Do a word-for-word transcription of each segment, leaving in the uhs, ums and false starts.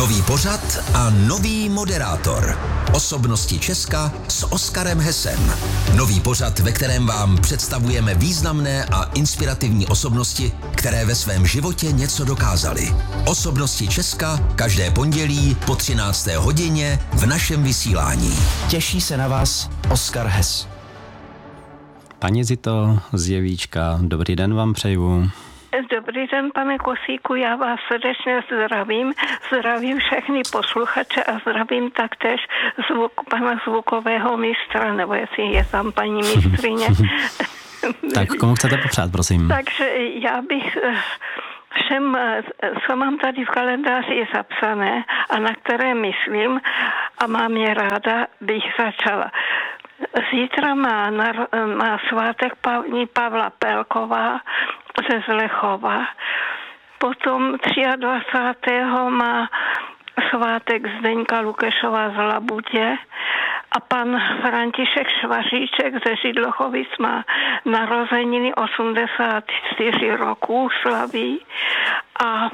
Nový pořad a nový moderátor. Osobnosti Česka s Oskarem Hesem. Nový pořad, ve kterém vám představujeme významné a inspirativní osobnosti, které ve svém životě něco dokázaly. Osobnosti Česka každé pondělí po třinácté hodině v našem vysílání. Těší se na vás Oskar Hes. Paní Zito z Jevíčka, dobrý den vám přeju. Dobrý den, pane Kosíku, já vás srdečně zdravím, zdravím všechny posluchače a zdravím taktéž zvuk, pana zvukového mistra, nebo jestli je tam paní mistryně. Tak komu chcete popřát, prosím? Takže já bych všem, co mám tady v kalendáři je zapsané a na které myslím a mám je ráda, bych začala. Zítra má, má svátek paní Pavla Pelková ze Zlechova. Potom dvacátého třetího má svátek Zdeňka Lukešova z Labutě a pan František Švaříček ze Židlochovic má narozeniny osmdesát čtyři roků slaví a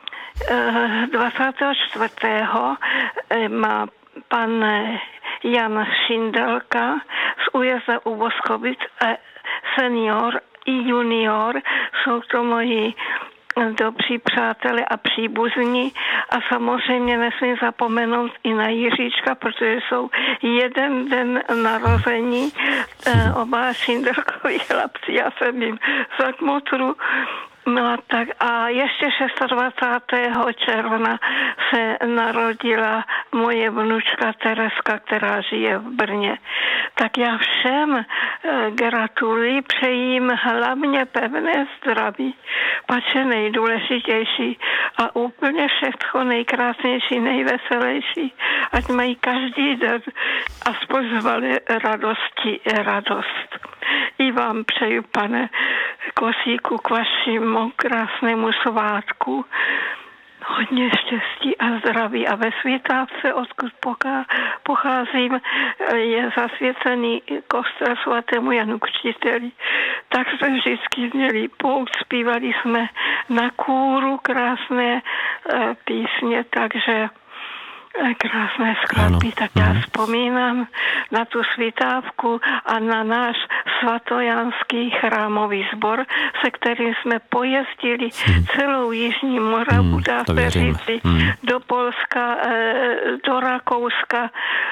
dvacátého čtvrtého má pan Jan Šindelka z Újezda u Boskovic, senior i junior, jsou to moji dobří přátelé a příbuzní a samozřejmě nesmím zapomenout i na Jiříčka, protože jsou jeden den narození oba Šindelkovi chlapci, já jsem jim za kmotru. No tak a ještě dvacátého šestého června se narodila moje vnučka Tereska, která žije v Brně. Tak já všem gratuluji, přejím hlavně pevné zdraví, pače nejdůležitější a úplně všechno nejkrásnější, nejveselější, ať mají každý den aspoň z malé radosti radost. I vám přeju, pane Kosíku, k vašemu krásnému svátku hodně štěstí a zdraví. A ve Svítavce, odkud pocházím, je zasvěcený kostel svatému Janu Křtiteli. Tak jsme vždycky měli pout, zpívali jsme na kůru krásné písně, takže krásné skladby, tak já vzpomínám na tu Svítávku a na náš svatojanský chrámový sbor, se kterým jsme pojezdili hmm. celou Jižní Moravu, hmm, dá se říci, hmm. do Polska, do Rakouska,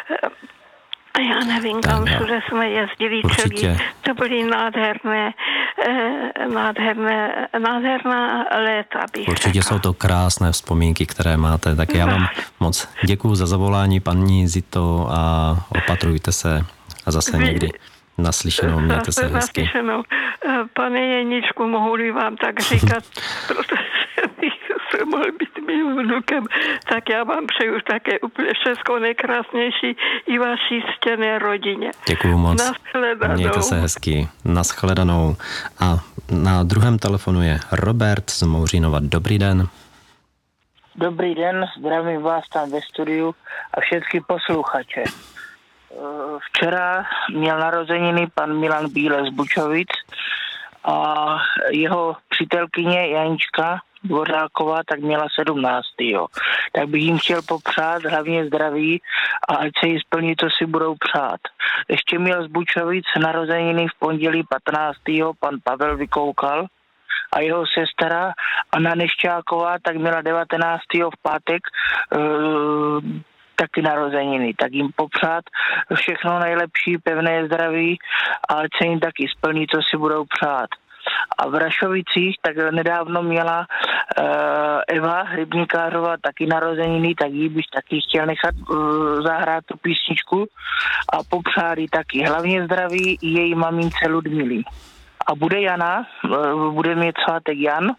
já nevím, kam všude jsme jezdili celý. To byly nádherné, nádherné, nádherná léta, bych Určitě řekla. Jsou to krásné vzpomínky, které máte. Tak já vám moc děkuju za zavolání, paní Zito, a opatrujte se a zase někdy naslyšenou, mějte se hezky. Naslyšenou. Pane Jeníčku, mohu-li vám tak říkat, protože bych se mohl být mým vnukem, tak já vám přeju také úplně všechno nejkrásnější i vaší ctěné rodině. Děkuju moc. Nashledanou. Mějte se hezky. Nashledanou. A na druhém telefonu je Robert z Mouřínova. Dobrý den. Dobrý den, zdravím vás tam ve studiu a všechny posluchače. Včera měl narozeniny pan Milan Bíle z Bučovic a jeho přítelkyně Janička Dvořáková tak měla sedmnáctého Tak bych jim chtěl popřát hlavně zdraví a ať se jí splní, to si budou přát. Ještě měl z Bučovic narozeniny v pondělí patnáctého pan Pavel Vykoukal a jeho sestra Anna Nešťáková tak měla devatenáctého v pátek uh, taky narozeniny, tak jim popřát všechno nejlepší, pevné zdraví a ať se jim taky splní, co si budou přát. A v Rašovicích tak nedávno měla uh, Eva Rybníkářová taky narozeniny, tak jí bych taky chtěl nechat uh, zahrát tu písničku a popřát jí taky hlavně zdraví i její mamince Ludmily. A bude Jana, uh, bude mít svátek Jan, uh,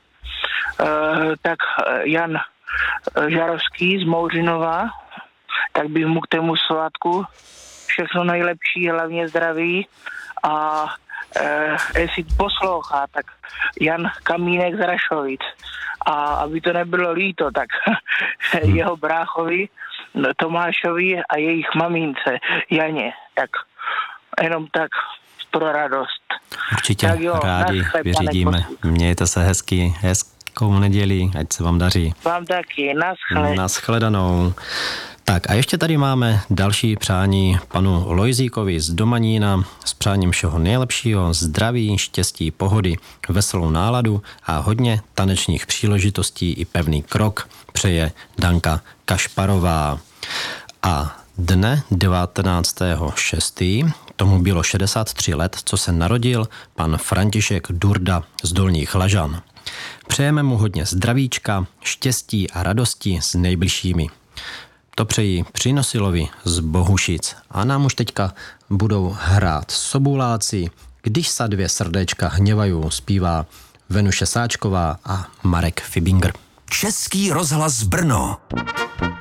tak Jan Žarovský z Mouřinova, tak bych mu k tému svátku všechno nejlepší, hlavně zdraví a e, jestli poslouchá, tak Jan Kamínek z Rašovic. A aby to nebylo líto, tak jeho bráchovi Tomášovi a jejich mamince Janě. Tak jenom tak pro radost. Určitě tak jo, rádi vyřídíme. Mějte se hezky, hezky hezkou neděli, ať se vám daří. Vám taky, naschle. Naschledanou. Tak a ještě tady máme další přání panu Lojzíkovi z Domanína s přáním všeho nejlepšího, zdraví, štěstí, pohody, veselou náladu a hodně tanečních příležitostí i pevný krok přeje Danka Kašparová. A dne devatenáctého šestého tomu bylo šedesát tři let, co se narodil pan František Durda z Dolních Lažan. Přejeme mu hodně zdravíčka, štěstí a radosti s nejbližšími. To přeji Přinosilovi z Bohušic a nám už teďka budou hrát Sobuláci, Když sa dvě srdéčka hněvajú, zpívá Venuše Sáčková a Marek Fibinger. Český rozhlas Brno.